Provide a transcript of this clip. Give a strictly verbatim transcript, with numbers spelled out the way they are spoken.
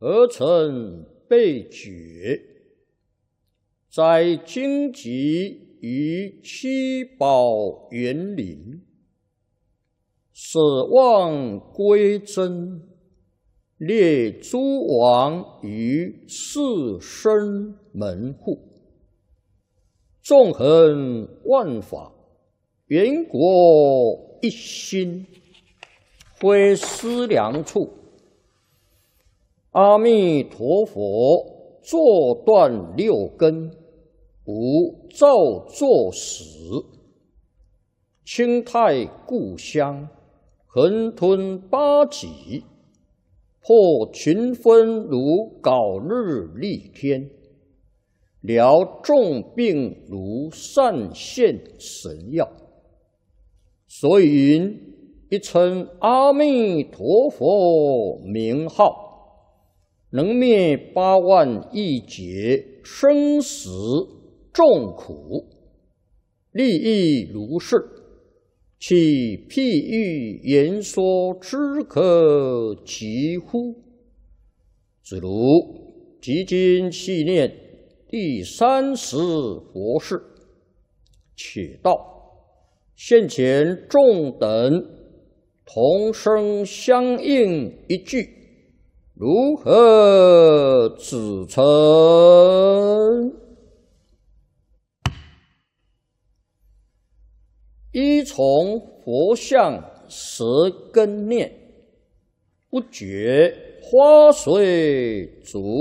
而成被觉，在荆棘于七宝园林，舍望归真，列诸王于四生门户，纵横万法，圆国一心，非思量处。阿弥陀佛坐断六根，无造作始，清泰故乡，横吞八极，破群分如槁日丽天，疗众病如善现神药。所以云：一称阿弥陀佛名号，能灭八万亿劫生死众苦，利益如是，其譬喻言说之可及乎？子如即今细念第三十佛事，且道现前众等同声相应一句，如何指称？依从佛像舌根念，不觉花随足。